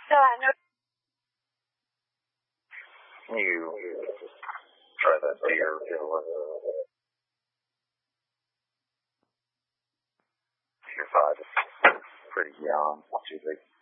You try that deer. You're 5. Pretty young, not too big.